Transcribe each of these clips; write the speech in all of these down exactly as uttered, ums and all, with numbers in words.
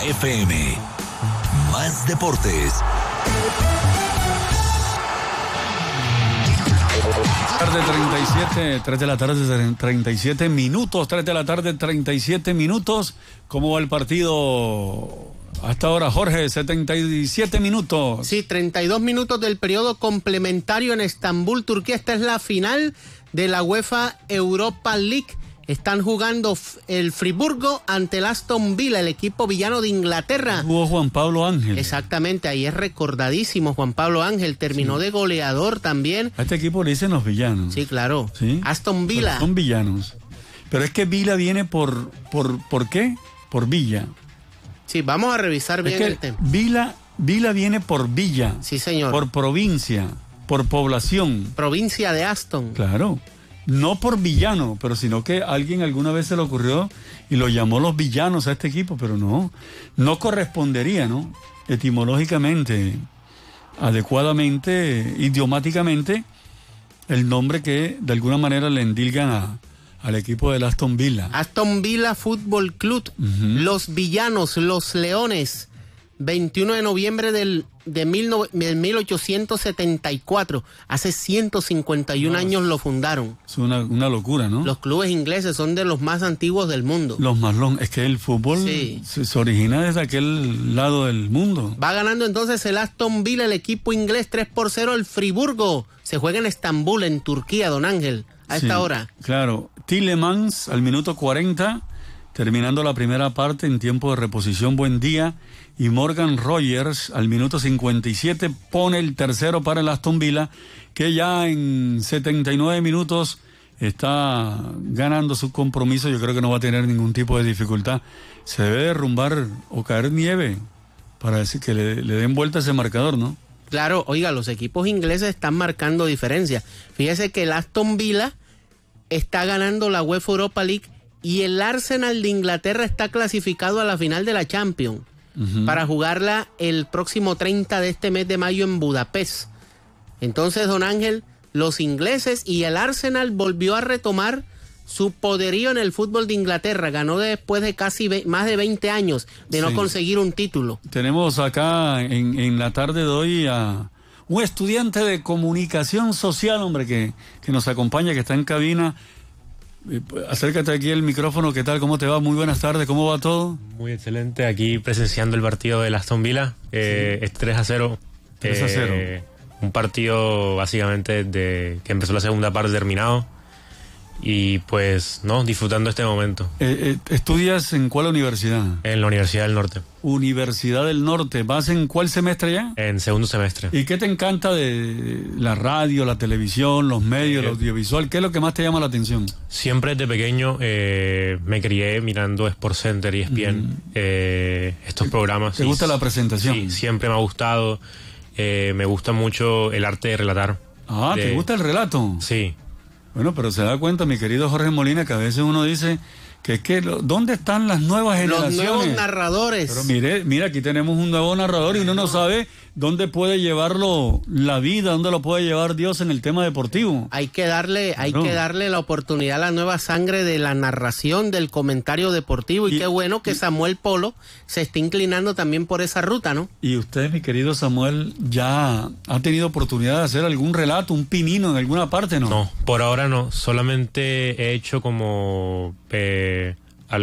F M. Más deportes. Tarde treinta y siete, tres de la tarde, treinta y siete minutos, tres de la tarde, treinta y siete minutos. ¿Cómo va el partido hasta ahora, Jorge? setenta y siete minutos. Sí, treinta y dos minutos del periodo complementario en Estambul, Turquía. Esta es la final de la UEFA Europa League. Están jugando el Friburgo ante el Aston Villa, el equipo villano de Inglaterra. Jugó Juan Pablo Ángel. Exactamente, ahí es recordadísimo Juan Pablo Ángel, terminó sí. de goleador también. A este equipo le dicen los villanos. Sí, claro. ¿Sí? Aston Villa. Pero son villanos. Pero es que Villa viene por, por, ¿por qué? Por Villa. Sí, vamos a revisar bien es que el tema. Villa, Villa viene por Villa. Sí, señor. Por provincia, por población. Provincia de Aston. Claro. No por villano, pero sino que alguien alguna vez se le ocurrió y lo llamó los villanos a este equipo, pero no, no correspondería, ¿no? Etimológicamente, adecuadamente, idiomáticamente, el nombre que de alguna manera le endilgan a, al equipo del Aston Villa. Aston Villa Fútbol Club, uh-huh. Los villanos, los leones, veintiuno de noviembre del, de, mil, de mil ochocientos setenta y cuatro, hace ciento cincuenta y un no, años lo fundaron. Es una, una locura, ¿no? Los clubes ingleses son de los más antiguos del mundo. Los más longos, es que el fútbol sí. se, se origina desde aquel lado del mundo. Va ganando entonces el Aston Villa, el equipo inglés, tres por cero, el Friburgo. Se juega en Estambul, en Turquía, don Ángel, a sí, esta hora. Claro, Tielemans al minuto cuarenta, terminando la primera parte en tiempo de reposición, buen día. Y Morgan Rogers al minuto cincuenta y siete pone el tercero para el Aston Villa, que ya en setenta y nueve minutos está ganando su compromiso. Yo creo que no va a tener ningún tipo de dificultad. Se debe derrumbar o caer nieve para decir que le, le den vuelta a ese marcador, ¿no? Claro, oiga, los equipos ingleses están marcando diferencia. Fíjese que el Aston Villa está ganando la UEFA Europa League y el Arsenal de Inglaterra está clasificado a la final de la Champions. Uh-huh. Para jugarla el próximo treinta de este mes de mayo en Budapest. Entonces, don Ángel, los ingleses y el Arsenal volvió a retomar su poderío en el fútbol de Inglaterra. Ganó después de casi ve- más de veinte años de no sí. conseguir un título. Tenemos acá en, en la tarde de hoy a un estudiante de comunicación social, hombre, que, que nos acompaña, que está en cabina. Acércate aquí al micrófono, ¿qué tal? ¿Cómo te va? Muy buenas tardes, ¿cómo va todo? Muy excelente, aquí presenciando el partido del Aston Villa, eh, sí. es tres a cero. tres a cero. Eh, un partido básicamente de que empezó la segunda parte terminado y pues, no, disfrutando este momento. Eh, eh, ¿Estudias en cuál universidad? En la Universidad del Norte. Universidad del Norte, ¿vas en cuál semestre ya? En segundo semestre. ¿Y qué te encanta de la radio, la televisión, los medios, eh, el audiovisual? ¿Qué es lo que más te llama la atención? Siempre desde pequeño eh, me crié mirando SportsCenter y E S P N, mm. eh, estos programas. ¿Te gusta la presentación? Sí, siempre me ha gustado. Eh, me gusta mucho el arte de relatar. Ah, de... ¿te gusta el relato? Sí. Bueno, pero se da cuenta, mi querido Jorge Molina, que a veces uno dice que es que, ¿dónde están las nuevas generaciones? Los nuevos narradores. Pero mire, mira, aquí tenemos un nuevo narrador y uno no sabe dónde puede llevarlo la vida, dónde lo puede llevar Dios en el tema deportivo. Hay que darle, hay no. que darle la oportunidad a la nueva sangre de la narración, del comentario deportivo, y, y qué bueno que Samuel Polo se esté inclinando también por esa ruta, ¿no? Y usted, mi querido Samuel, ya ha tenido oportunidad de hacer algún relato, un pinino en alguna parte, ¿no? No, por ahora no, solamente he hecho como eh,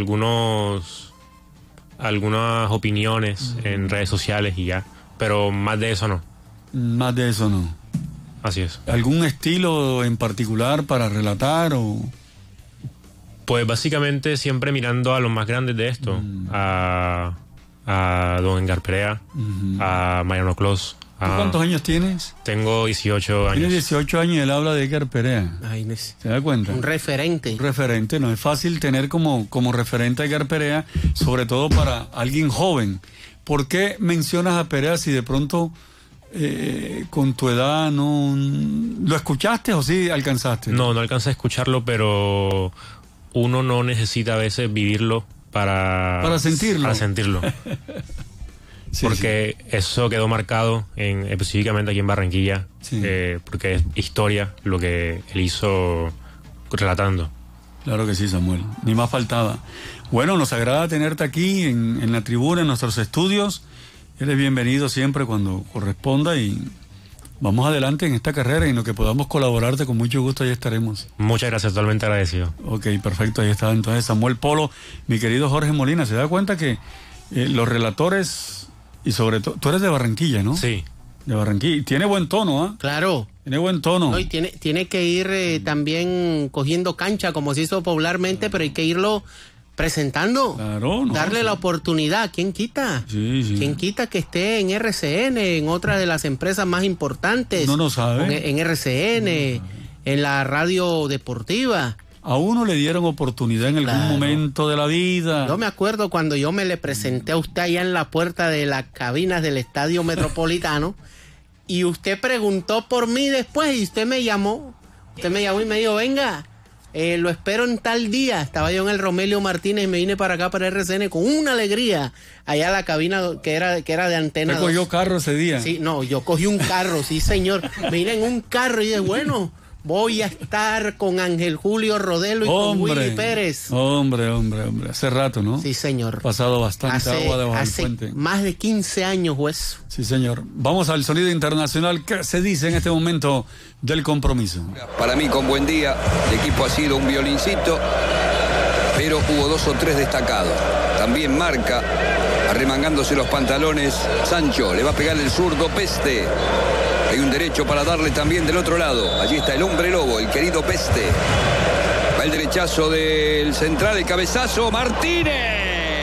algunos algunas opiniones mm. en redes sociales y ya. Pero más de eso no. Más de eso no. Así es. ¿Algún estilo en particular para relatar o...? Pues básicamente siempre mirando a los más grandes de esto. Mm. A, a don Edgar Perea, mm-hmm. a Mariano Clos. ¿Tú cuántos años tienes? Tengo dieciocho años. Tienes dieciocho años y él habla de Edgar Perea. Ay, ¿se da cuenta? Un referente. Un referente. No es fácil tener como, como referente a Edgar Perea, sobre todo para alguien joven. ¿Por qué mencionas a Perea si de pronto eh, con tu edad no... ¿Lo escuchaste o sí alcanzaste? No, no alcancé a escucharlo, pero uno no necesita a veces vivirlo para... Para sentirlo. Para sentirlo. Sí, porque sí. Eso quedó marcado en, específicamente aquí en Barranquilla, sí. eh, porque es historia lo que él hizo relatando. Claro que sí, Samuel, ni más faltaba. Bueno, nos agrada tenerte aquí en, en la tribuna, en nuestros estudios. Eres bienvenido siempre cuando corresponda y vamos adelante en esta carrera y en lo que podamos colaborarte con mucho gusto, ahí estaremos. Muchas gracias, totalmente agradecido. Ok, perfecto, ahí está entonces Samuel Polo, mi querido Jorge Molina. ¿Se da cuenta que eh, los relatores, y sobre todo, tú eres de Barranquilla, ¿no? Sí. De Barranquilla, y tiene buen tono, ¿ah? ¿eh? Claro. Tiene buen tono. No, y tiene, tiene que ir eh, también cogiendo cancha, como se hizo popularmente, pero hay que irlo presentando. Claro, no, darle sí. la oportunidad. ¿Quién quita? Sí, sí. ¿Quién quita que esté en R C N, en otra de las empresas más importantes? No lo sabe. En, en R C N, no. En la radio deportiva. A uno le dieron oportunidad en algún Claro. momento de la vida. Yo me acuerdo cuando yo me le presenté a usted allá en la puerta de las cabinas del Estadio Metropolitano y usted preguntó por mí después y usted me llamó. Usted me llamó y me dijo, venga, eh, lo espero en tal día. Estaba yo en el Romelio Martínez y me vine para acá, para R C N, con una alegría. Allá a la cabina que era, que era de Antena ¿Usted cogió dos. carro ese día? Sí, no, yo cogí un carro, sí señor. Me vine en un carro y dije, bueno, voy a estar con Ángel Julio Rodelo y hombre, con Willy Pérez. Hombre, hombre, hombre. Hace rato, ¿no? Sí, señor. Ha pasado bastante Hace, agua debajo del hace puente. más de quince años, juez. Sí, señor. Vamos al sonido internacional. ¿Qué se dice en este momento del compromiso? Para mí, con buen día, el equipo ha sido un violincito, pero hubo dos o tres destacados. También marca, arremangándose los pantalones, Sancho. Le va a pegar el zurdo Peste. Hay un derecho para darle también del otro lado. Allí está el hombre lobo, el querido Peste. Va el derechazo del central, el cabezazo, Martínez.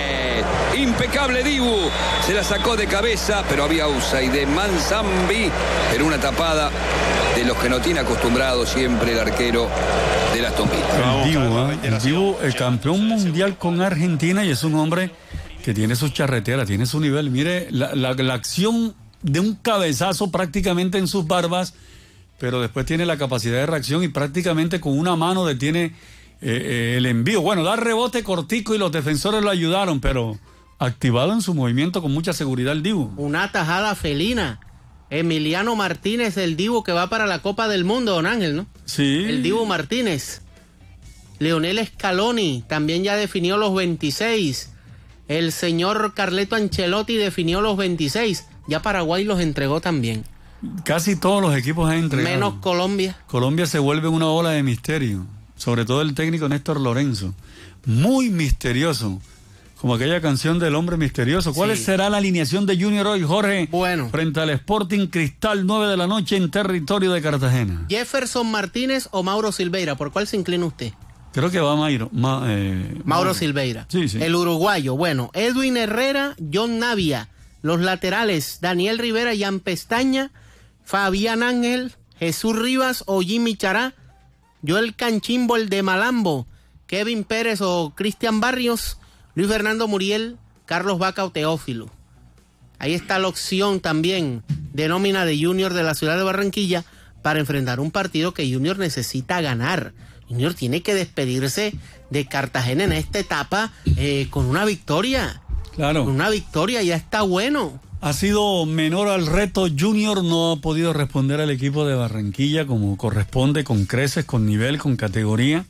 Impecable Dibu. Se la sacó de cabeza, pero había offside de Manzambi. Pero una tapada de los que no tiene acostumbrado siempre el arquero de las Tompitas. El Dibu, ¿eh? El Dibu, el campeón mundial con Argentina, y es un hombre que tiene sus charreteras, tiene su nivel. Mire, la, la, la acción de un cabezazo prácticamente en sus barbas, pero después tiene la capacidad de reacción y prácticamente con una mano detiene eh, eh, el envío. Bueno, da rebote cortico y los defensores lo ayudaron, pero activado en su movimiento con mucha seguridad el Dibu. Una tajada felina. Emiliano Martínez, el Dibu que va para la Copa del Mundo, don Ángel, ¿no? Sí. El Dibu Martínez. Leonel Scaloni también ya definió los veintiséis. El señor Carleto Ancelotti definió los veintiséis. Ya Paraguay los entregó también. Casi todos los equipos han entregado. Menos Colombia. Colombia se vuelve una ola de misterio, sobre todo el técnico Néstor Lorenzo. Muy misterioso, como aquella canción del hombre misterioso. ¿Cuál Sí. será la alineación de Junior hoy, Jorge? Bueno. Frente al Sporting Cristal, nueve de la noche en territorio de Cartagena. Jefferson Martínez o Mauro Silveira. ¿Por cuál se inclina usted? Creo que va Mairo. Ma, eh, Mauro Silveira. Sí, sí. El uruguayo. Bueno, Edwin Herrera, John Navia. Los laterales, Daniel Rivera, Jan Pestaña, Fabián Ángel, Jesús Rivas o Jimmy Chará, Joel Canchimbo, el de Malambo, Kevin Pérez o Cristian Barrios, Luis Fernando Muriel, Carlos Vaca o Teófilo. Ahí está la opción también de nómina de Junior de la ciudad de Barranquilla para enfrentar un partido que Junior necesita ganar. Junior tiene que despedirse de Cartagena en esta etapa eh, con una victoria. Claro. Con una victoria ya está bueno. Ha sido menor al reto. Junior no ha podido responder al equipo de Barranquilla como corresponde, con creces, con nivel, con categoría.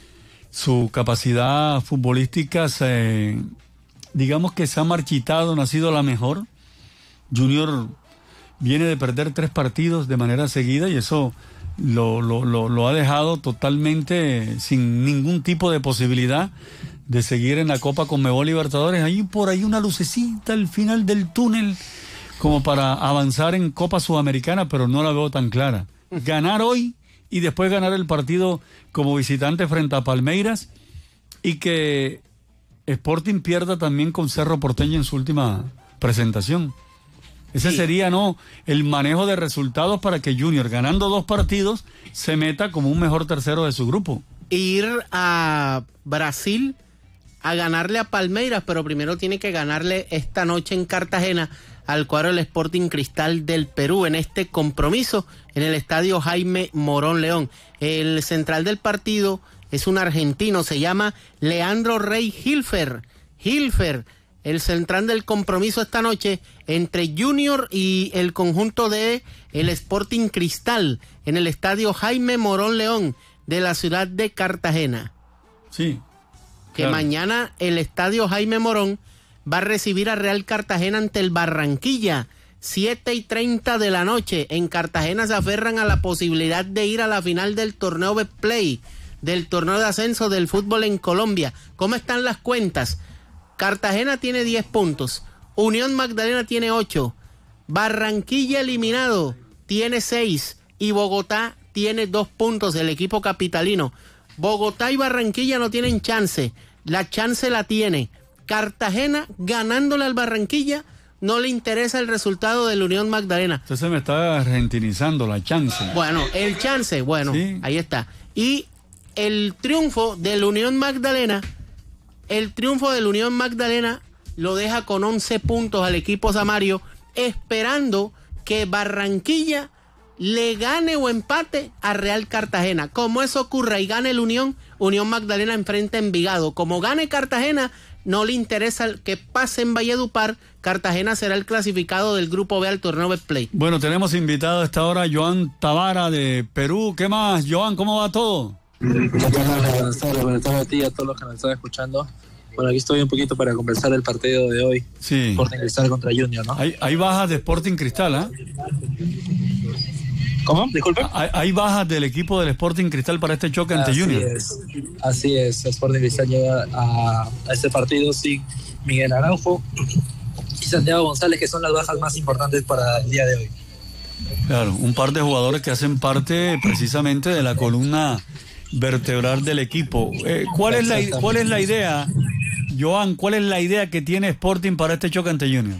Su capacidad futbolística se, digamos que se ha marchitado, no ha sido la mejor. Junior viene de perder tres partidos de manera seguida y eso lo, lo, lo, lo ha dejado totalmente sin ningún tipo de posibilidad de seguir en la Copa Conmebol Libertadores. Hay por ahí una lucecita al final del túnel como para avanzar en Copa Sudamericana, pero no la veo tan clara. Ganar hoy y después ganar el partido como visitante frente a Palmeiras y que Sporting pierda también con Cerro Porteño en su última presentación. Ese sí. sería, ¿no?, el manejo de resultados para que Junior, ganando dos partidos, se meta como un mejor tercero de su grupo. Ir a Brasil a ganarle a Palmeiras, pero primero tiene que ganarle esta noche en Cartagena al cuadro del Sporting Cristal del Perú en este compromiso en el estadio Jaime Morón León. El central del partido es un argentino, se llama Leandro Rey Hilfer. Hilfer, el central del compromiso esta noche entre Junior y el conjunto de el Sporting Cristal en el estadio Jaime Morón León de la ciudad de Cartagena. Sí. Que claro. mañana el estadio Jaime Morón va a recibir a Real Cartagena ante el Barranquilla. siete y treinta de la noche. En Cartagena se aferran a la posibilidad de ir a la final del torneo Betplay, del torneo de ascenso del fútbol en Colombia. ¿Cómo están las cuentas? Cartagena tiene diez puntos. Unión Magdalena tiene ocho. Barranquilla eliminado tiene seis. Y Bogotá tiene dos puntos, el equipo capitalino. Bogotá y Barranquilla no tienen chance. La chance la tiene Cartagena ganándole al Barranquilla. No le interesa el resultado de la Unión Magdalena. Usted se me está argentinizando la chance. Bueno, el chance, bueno, sí. Ahí está. Y el triunfo de la Unión Magdalena, el triunfo de la Unión Magdalena lo deja con once puntos al equipo Samario, esperando que Barranquilla le gane o empate a Real Cartagena. Como eso ocurra y gane la Unión, Unión Magdalena enfrenta a Envigado. Como gane Cartagena, no le interesa que pase en Valledupar. Cartagena será el clasificado del grupo B al torneo Betplay. Bueno, tenemos invitado a esta hora Joan Tavara de Perú. ¿Qué más, Joan? ¿Cómo va todo? Buenas tardes, buenas tardes a ti y a todos los que nos están escuchando. Bueno, aquí estoy un poquito para conversar el partido de hoy. Sí. Sporting Cristal contra Junior, ¿no? Hay, hay bajas de Sporting Cristal, ¿ah? ¿eh? ¿Cómo? Disculpe. Hay, hay bajas del equipo del Sporting Cristal para este choque ante Así Junior. Es. Así es, Sporting Cristal llega a, a este partido sin Miguel Araujo y Santiago González, que son las bajas más importantes para el día de hoy. Claro, un par de jugadores que hacen parte precisamente de la columna vertebral del equipo. Eh, ¿cuál es la cuál es la idea, Joan? ¿Cuál es la idea que tiene Sporting para este choque ante Junior?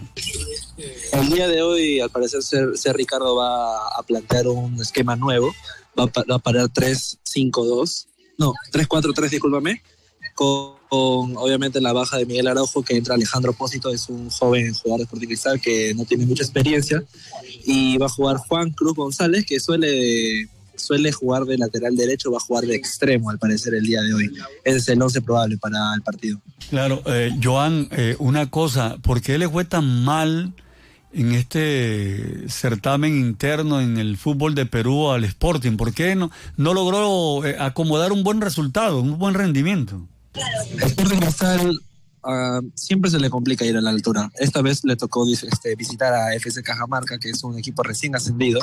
El día de hoy, al parecer, ser, ser Ricardo va a plantear un esquema nuevo. Va a, va a parar tres cinco dos. No, tres cuatro tres, discúlpame. Con, con, obviamente, la baja de Miguel Araujo, que entra Alejandro Pósito, es un joven jugador de Sporting Cristal que no tiene mucha experiencia. Y va a jugar Juan Cruz González, que suele, suele jugar de lateral derecho, va a jugar de extremo, al parecer, el día de hoy. Ese es el once probable para el partido. Claro, eh, Joan, eh, una cosa, ¿por qué le fue tan mal en este certamen interno en el fútbol de Perú al Sporting? ¿Por qué no, no logró eh, acomodar un buen resultado, un buen rendimiento? Sporting Cristal uh, siempre se le complica ir a la altura. Esta vez le tocó este, visitar a F C Cajamarca, que es un equipo recién ascendido,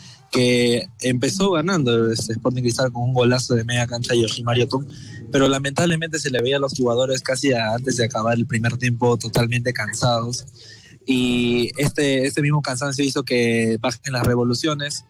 que empezó ganando este Sporting Cristal con un golazo de media cancha de Yoshimaru Tun, pero lamentablemente se le veía a los jugadores casi a, antes de acabar el primer tiempo totalmente cansados. Y este, este mismo cansancio hizo que bajen las revoluciones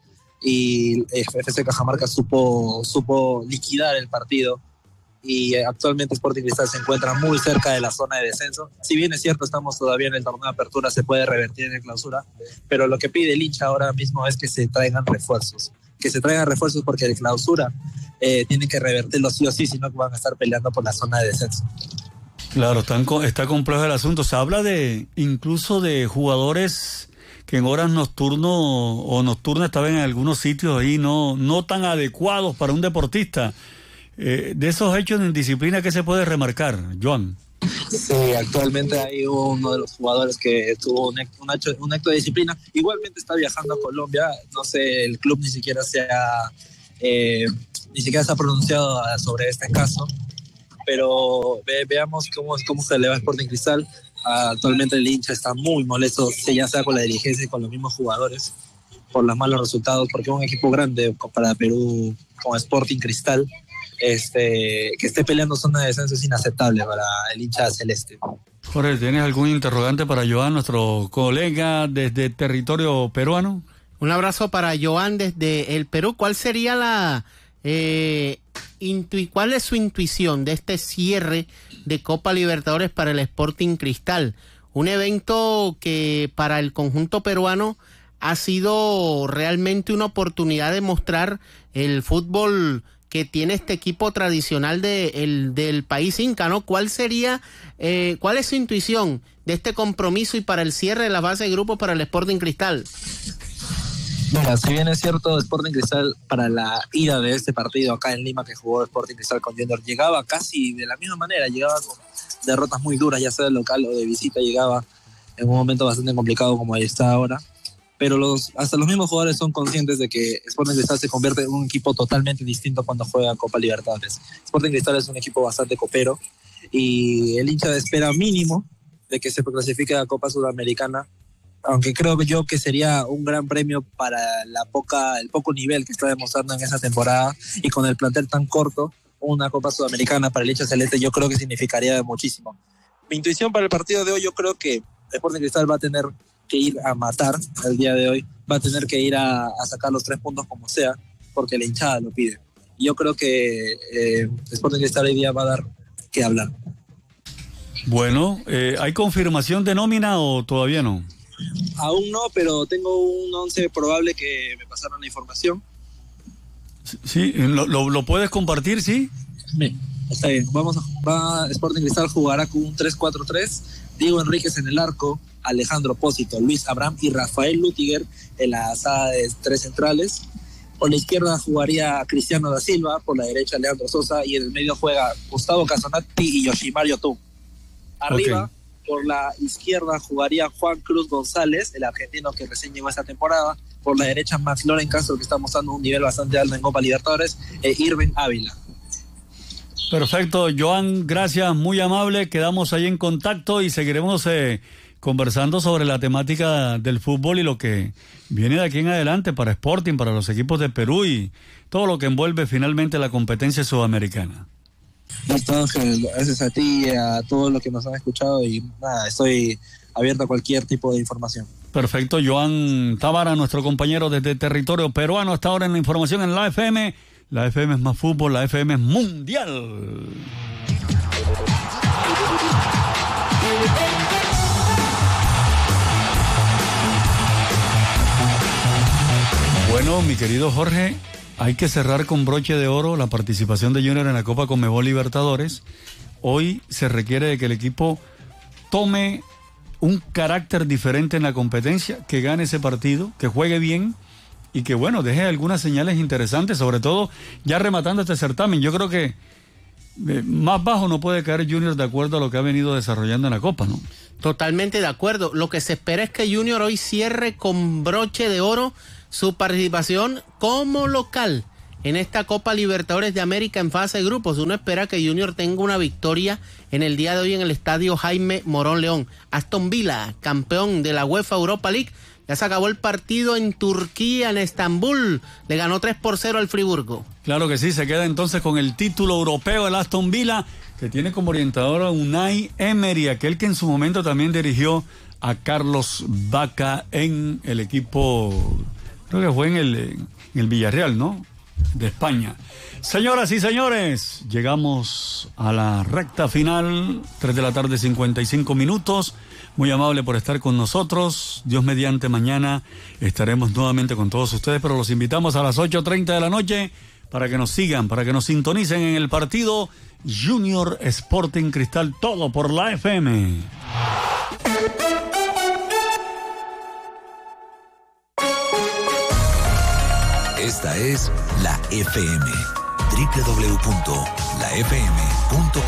y F C Cajamarca supo, supo liquidar el partido, y actualmente Sporting Cristal se encuentra muy cerca de la zona de descenso. Si bien es cierto, estamos todavía en el torneo de apertura, se puede revertir en clausura, pero lo que pide el hincha ahora mismo es que se traigan refuerzos, que se traigan refuerzos porque de clausura eh, tienen que revertirlo sí o sí, sino que van a estar peleando por la zona de descenso. Claro, están, está complejo el asunto. Se habla de incluso de jugadores que en horas nocturno o nocturnas estaban en algunos sitios ahí no, no tan adecuados para un deportista. Eh, de esos hechos en disciplina, ¿qué se puede remarcar, Joan? Sí, actualmente hay uno de los jugadores que tuvo un, un, acto, un acto de disciplina. Igualmente está viajando a Colombia. No sé, el club ni siquiera se ha, eh, ni siquiera se ha pronunciado sobre este caso. Pero ve, veamos cómo, cómo se le va a Sporting Cristal. Uh, actualmente el hincha está muy molesto, ya sea con la dirigencia y con los mismos jugadores, por los malos resultados, porque un equipo grande para Perú como Sporting Cristal, este, que esté peleando zona de descenso es inaceptable para el hincha celeste. Jorge, ¿tienes algún interrogante para Joan, nuestro colega desde territorio peruano? Un abrazo para Joan desde el Perú. ¿Cuál sería la... Eh, intui- ¿Cuál es su intuición de este cierre de Copa Libertadores para el Sporting Cristal? Un evento que para el conjunto peruano ha sido realmente una oportunidad de mostrar el fútbol que tiene este equipo tradicional de, el, del país inca, ¿no? ¿Cuál sería, eh, cuál es su intuición de este compromiso y para el cierre de la fase de grupos para el Sporting Cristal? Mira, si bien es cierto, Sporting Cristal para la ida de este partido acá en Lima que jugó Sporting Cristal con Junior, llegaba casi de la misma manera, llegaba con derrotas muy duras, ya sea de local o de visita, llegaba en un momento bastante complicado como ahí está ahora. pero los, hasta los mismos jugadores son conscientes de que Sporting Cristal se convierte en un equipo totalmente distinto cuando juega Copa Libertadores. Sporting Cristal es un equipo bastante copero y el hincha espera mínimo de que se clasifique a Copa Sudamericana, aunque creo yo que sería un gran premio para la poca, el poco nivel que está demostrando en esa temporada, y con el plantel tan corto, una Copa Sudamericana para el hincha celeste yo creo que significaría muchísimo. Mi intuición para el partido de hoy, yo creo que Sporting Cristal va a tener que ir a matar el día de hoy, va a tener que ir a, a sacar los tres puntos como sea, porque la hinchada lo pide. Yo creo que eh, Sporting Cristal hoy día va a dar que hablar. Bueno, eh, ¿hay confirmación de nómina o todavía no? Aún no, pero tengo un once probable que me pasaron la información. Sí, ¿lo, lo, lo puedes compartir, sí? Bien, está bien. Vamos a, va, Sporting Cristal jugará con un tres cuatro tres, Diego Enríquez en el arco, Alejandro Pósito, Luis Abraham y Rafael Lutiger en la asada de tres centrales. Por la izquierda jugaría Cristiano da Silva, por la derecha Leandro Sosa, y en el medio juega Gustavo Casonati y Yoshimar Yotun. Arriba, okay. Por la izquierda jugaría Juan Cruz González, el argentino que recién llegó esta temporada. Por la derecha Max Loren Castro, que está mostrando un nivel bastante alto en Copa Libertadores, e Irving Ávila. Perfecto, Joan, gracias, muy amable. Quedamos ahí en contacto y seguiremos eh, conversando sobre la temática del fútbol y lo que viene de aquí en adelante para Sporting, para los equipos de Perú y todo lo que envuelve finalmente la competencia sudamericana. Listo, Ángel, gracias a ti y a todos los que nos han escuchado, y nada, estoy abierto a cualquier tipo de información. Perfecto, Joan Tábara, nuestro compañero desde territorio peruano, hasta ahora en la información en la F M. La F M es más fútbol, la F M es mundial. Bueno, mi querido Jorge, hay que cerrar con broche de oro la participación de Junior en la Copa Conmebol Libertadores. Hoy se requiere de que el equipo tome un carácter diferente en la competencia, que gane ese partido, que juegue bien y que, bueno, deje algunas señales interesantes, sobre todo ya rematando este certamen. Yo creo que eh, más bajo no puede caer Junior de acuerdo a lo que ha venido desarrollando en la Copa, ¿no? Totalmente de acuerdo. Lo que se espera es que Junior hoy cierre con broche de oro su participación como local en esta Copa Libertadores de América en fase de grupos. Uno espera que Junior tenga una victoria en el día de hoy en el estadio Jaime Morón León. Aston Villa, campeón de la UEFA Europa League, ya se acabó el partido en Turquía, en Estambul. Le ganó tres por cero al Friburgo. Claro que sí, se queda entonces con el título europeo el Aston Villa, que tiene como orientador a Unai Emery, aquel que en su momento también dirigió a Carlos Vaca en el equipo, creo que fue en el, en el Villarreal, ¿no?, de España. Señoras y señores, llegamos a la recta final, tres de la tarde, cincuenta y cinco minutos. Muy amable por estar con nosotros. Dios mediante, mañana estaremos nuevamente con todos ustedes, pero los invitamos a las ocho treinta de la noche para que nos sigan, para que nos sintonicen en el partido Junior Sporting Cristal, todo por la F M. Esta es la F M. doble u doble u doble u punto la f m punto com